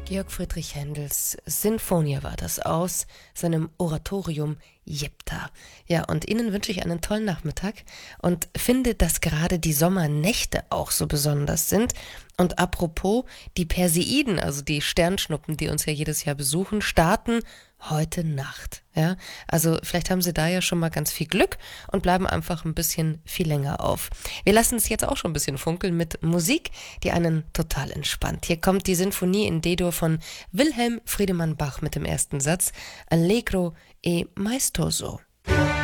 Georg Friedrich Händels Sinfonia war das aus seinem Oratorium Jepta. Ja, und Ihnen wünsche ich einen tollen Nachmittag und finde, dass gerade die Sommernächte auch so besonders sind. Und apropos, die Perseiden, also die Sternschnuppen, die uns ja jedes Jahr besuchen, starten heute Nacht. Ja, also vielleicht haben Sie da ja schon mal ganz viel Glück und bleiben einfach ein bisschen viel länger auf. Wir lassen es jetzt auch schon ein bisschen funkeln mit Musik, die einen total entspannt. Hier kommt die Sinfonie in D-Dur von Wilhelm Friedemann Bach mit dem ersten Satz Allegro e maestoso.